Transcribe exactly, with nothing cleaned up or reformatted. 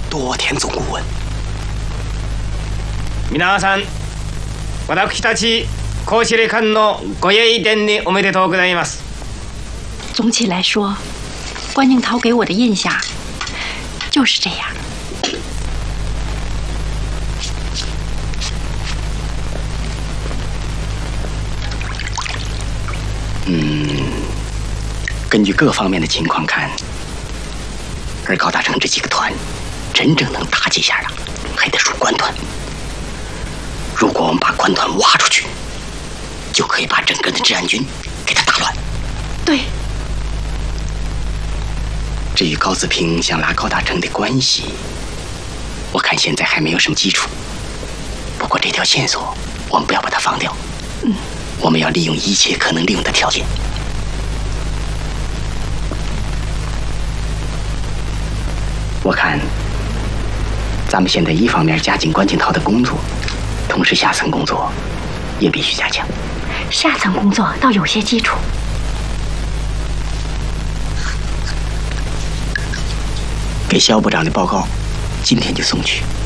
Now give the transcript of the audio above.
多田总顾问。 皆さん、私たち高司令官のご栄伝におめでとうございます。 总体来说，关宁涛给我的印象就是这样。 嗯，根据各方面的情况看，而高大成这几个团真正能打几下的，还得数关团。如果我们把关团挖出去，就可以把整个的治安军给他打乱。 对。 至于高子平想拉高大成的关系，我看现在还没有什么基础。不过这条线索，我们不要把它放掉。 嗯。 我们要利用一切可能利用的条件。我看，咱们现在一方面加紧关锦涛的工作，同时下层工作也必须加强。 下层工作倒有些基础。 给肖部长的报告，今天就送去。